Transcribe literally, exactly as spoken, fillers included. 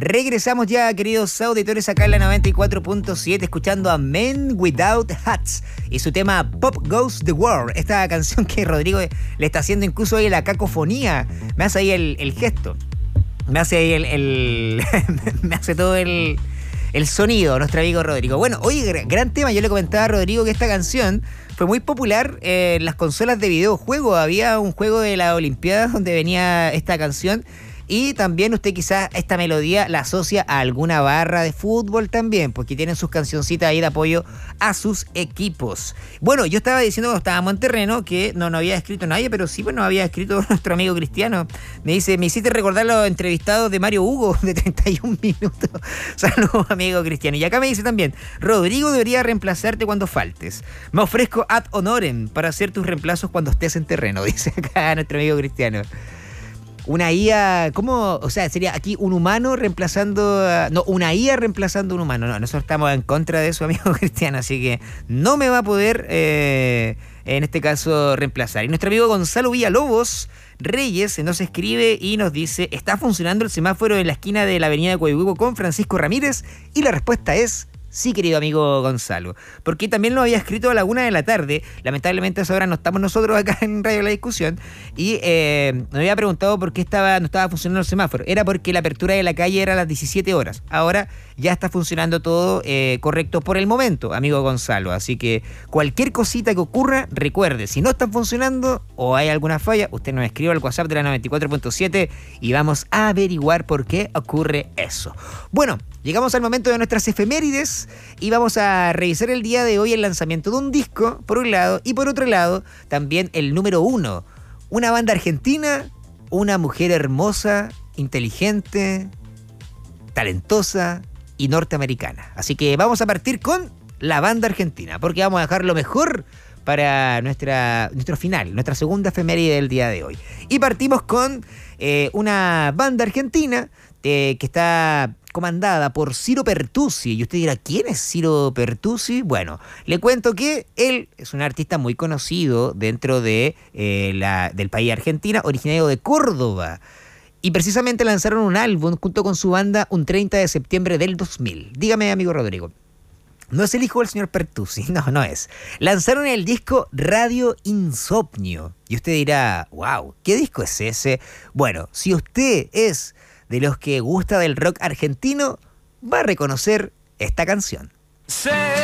Regresamos ya, queridos auditores, acá en la noventa y cuatro punto siete, escuchando a Men Without Hats y su tema Pop Goes the World. Esta canción que Rodrigo le está haciendo incluso ahí la cacofonía. Me hace ahí el, el gesto. Me hace ahí el... el me hace todo el... el sonido, nuestro amigo Rodrigo. Bueno, oye, gran tema. Yo le comentaba a Rodrigo que esta canción fue muy popular en las consolas de videojuegos. Había un juego de las Olimpiadas donde venía esta canción. Y también usted quizás esta melodía la asocia a alguna barra de fútbol también, porque tienen sus cancioncitas ahí de apoyo a sus equipos. Bueno, yo estaba diciendo cuando estábamos en terreno que no nos había escrito nadie, pero sí, pues nos había escrito nuestro amigo Cristiano. Me dice, me hiciste recordar los entrevistados de Mario Hugo de treinta y un minutos. Saludos, amigo Cristiano. Y acá me dice también, Rodrigo debería reemplazarte cuando faltes. Me ofrezco ad honorem para hacer tus reemplazos cuando estés en terreno, dice acá nuestro amigo Cristiano. Una I A, ¿cómo? O sea, sería aquí un humano reemplazando... A, no, una I A reemplazando a un humano. No, nosotros estamos en contra de eso, amigo Cristiano, así que no me va a poder, eh, en este caso, reemplazar. Y nuestro amigo Gonzalo Villalobos Reyes nos escribe y nos dice, ¿está funcionando el semáforo en la esquina de la avenida de Coihueco con Francisco Ramírez? Y la respuesta es... sí, querido amigo Gonzalo, porque también lo había escrito a la una de la tarde. Lamentablemente a esa hora no estamos nosotros acá en Radio La Discusión. Y eh, me había preguntado por qué estaba, no estaba funcionando el semáforo. Era porque la apertura de la calle era a las diecisiete horas. Ahora ya está funcionando todo eh, correcto por el momento, amigo Gonzalo. Así que cualquier cosita que ocurra, recuerde, si no están funcionando o hay alguna falla, usted nos escribe al WhatsApp de la noventa y cuatro punto siete y vamos a averiguar por qué ocurre eso. Bueno, llegamos al momento de nuestras efemérides y vamos a revisar el día de hoy el lanzamiento de un disco, por un lado, y por otro lado, también el número uno. Una banda argentina, una mujer hermosa, inteligente, talentosa y norteamericana. Así que vamos a partir con la banda argentina, porque vamos a dejar lo mejor para nuestra, nuestro final, nuestra segunda efeméride del día de hoy. Y partimos con eh, una banda argentina eh, que está comandada por Ciro Pertusi. Y usted dirá, ¿quién es Ciro Pertusi? Bueno, le cuento que él es un artista muy conocido dentro de, eh, la, del país Argentina, originario de Córdoba. Y precisamente lanzaron un álbum junto con su banda un treinta de septiembre del dos mil. Dígame, amigo Rodrigo. No es el hijo del señor Pertusi, no, no es. Lanzaron el disco Radio Insomnio. Y usted dirá, wow, ¿qué disco es ese? Bueno, si usted es de los que gusta del rock argentino, va a reconocer esta canción. Sí.